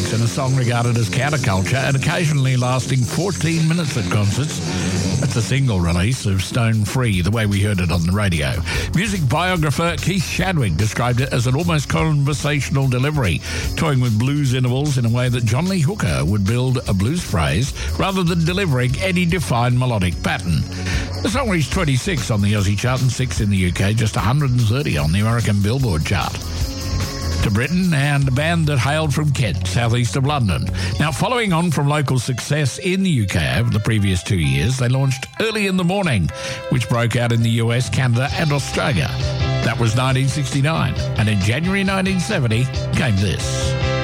lyrics in a song regarded as counterculture and occasionally lasting 14 minutes at concerts. It's a single release of Stone Free, the way we heard it on the radio. Music biographer Keith Chadwick described it as an almost conversational delivery, toying with blues intervals in a way that John Lee Hooker would build a blues phrase rather than delivering any defined melodic pattern. The song reached 26 on the Aussie chart and 6 in the UK, just 130 on the American Billboard chart. To Britain, and a band that hailed from Kent, southeast of London. Now, following on from local success in the UK over the previous 2 years, they launched Early in the Morning, which broke out in the US, Canada and Australia. That was 1969, and in January 1970 came this.